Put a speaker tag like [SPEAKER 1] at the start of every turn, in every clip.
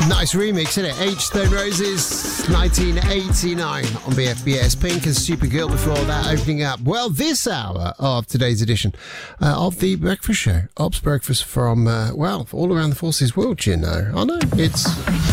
[SPEAKER 1] Nice remix, isn't it? H. Stone Roses, 1989 on BFBS. Pink and Supergirl before that, opening up, well, this hour of today's edition of The Breakfast Show. Ops Breakfast from, all around the Forces world, you know. I know, it's...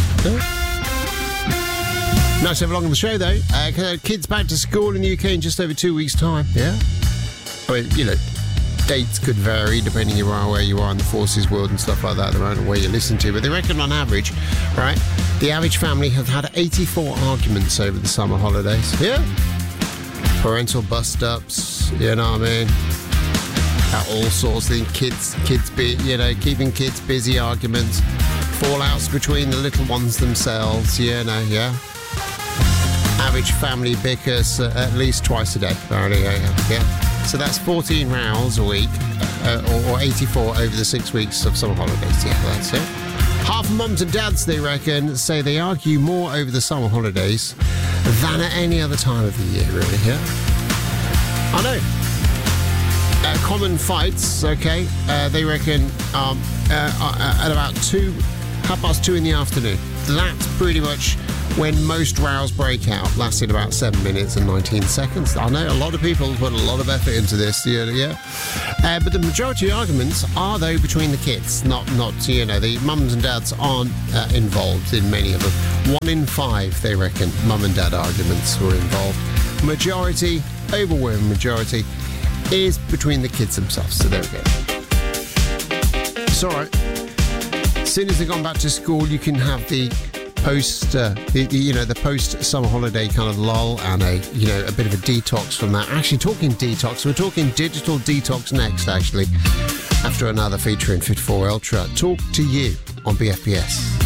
[SPEAKER 1] Nice to have along on the show, though. Kids back to school in the UK in just over 2 weeks' time, yeah? I mean, you know... Dates could vary depending on where you are in the forces world and stuff like that, around where you listen to, but they reckon on average, right, the average family have had 84 arguments over the summer holidays. Yeah. Parental bust-ups, you know what I mean? All sorts of things. Keeping kids busy arguments, fallouts between the little ones themselves, yeah. Average family bickers at least twice a day, apparently, yeah. So that's 14 rows a week, or 84 over the 6 weeks of summer holidays. Yeah, that's it. Half of mums and dads, they reckon, say they argue more over the summer holidays than at any other time of the year, really, yeah? I know. Common fights, okay, they reckon at about 2:30 in the afternoon. That's pretty much when most rows break out, lasting about 7 minutes and 19 seconds. I know a lot of people put a lot of effort into this, yeah. But the majority of arguments are, though, between the kids, not the mums and dads aren't involved in many of them. 1 in 5, they reckon, mum and dad arguments were involved. Overwhelming majority, is between the kids themselves. So there we go. It's all right. As soon as they've gone back to school, you can have the post summer holiday kind of lull and a bit of a detox from that. Actually, talking detox, we're talking digital detox next, actually, after another feature in Fit 4 Ultra. Talk to you on BFBS.